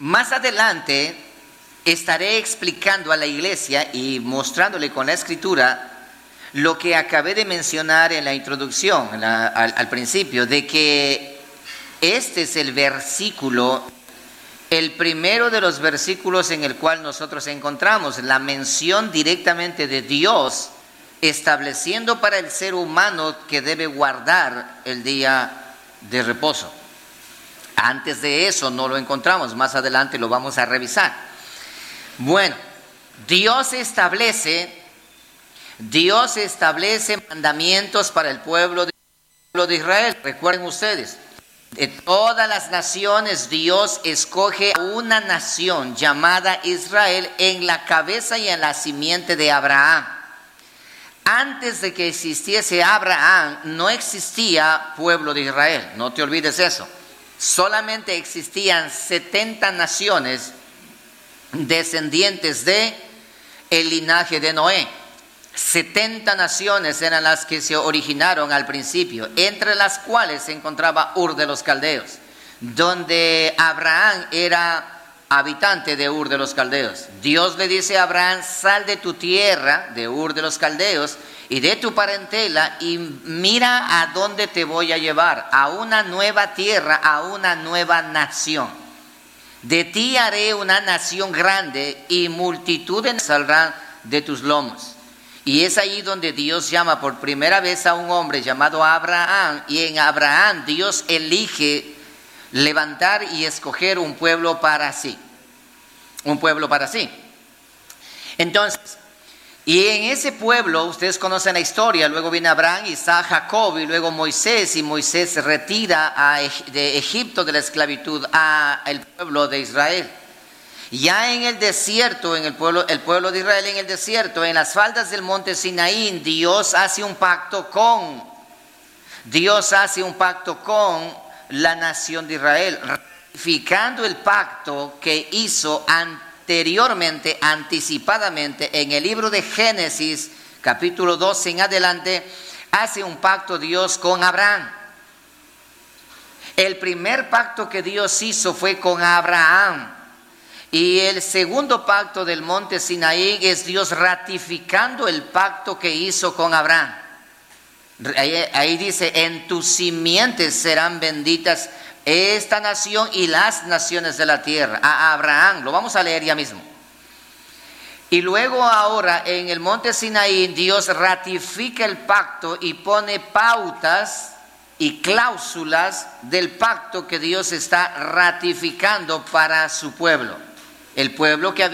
Más adelante estaré explicando a la iglesia y mostrándole con la escritura lo que acabé de mencionar en la introducción, al principio, de que este es el versículo, el primero de los versículos en el cual nosotros encontramos la mención directamente de Dios estableciendo para el ser humano que debe guardar el día de reposo. Antes de eso no lo encontramos, más adelante lo vamos a revisar. Bueno, Dios establece mandamientos para el pueblo de Israel. Recuerden ustedes, de todas las naciones Dios escoge a una nación llamada Israel en la cabeza y en la simiente de Abraham. Antes de que existiese Abraham, no existía pueblo de Israel, no te olvides eso. Solamente existían 70 naciones descendientes de el linaje de Noé. 70 naciones eran las que se originaron al principio, entre las cuales se encontraba Ur de los Caldeos, donde Abraham era habitante de Ur de los Caldeos. Dios le dice a Abraham: sal de tu tierra, de Ur de los Caldeos, y de tu parentela, y mira a dónde te voy a llevar, a una nueva tierra, a una nueva nación. De ti haré una nación grande, y multitudes saldrán de tus lomos. Y es ahí donde Dios llama por primera vez a un hombre llamado Abraham, y en Abraham Dios elige levantar y escoger un pueblo para sí. Un pueblo para sí. Entonces, y en ese pueblo, ustedes conocen la historia, luego viene Abraham, Isaac, Jacob, y luego Moisés, y Moisés se retira de Egipto, de la esclavitud, al pueblo de Israel. Ya en el desierto, el pueblo de Israel en el desierto, en las faldas del monte Sinaí, Dios hace un pacto con la nación de Israel, ratificando el pacto que hizo anteriormente, anticipadamente, en el libro de Génesis, capítulo 12 en adelante, hace un pacto Dios con Abraham. El primer pacto que Dios hizo fue con Abraham. Y el segundo pacto del monte Sinaí es Dios ratificando el pacto que hizo con Abraham. Ahí dice: en tus simientes serán benditas esta nación y las naciones de la tierra. A Abraham, lo vamos a leer ya mismo. Y luego ahora en el monte Sinaí Dios ratifica el pacto y pone pautas y cláusulas del pacto que Dios está ratificando para su pueblo. El pueblo que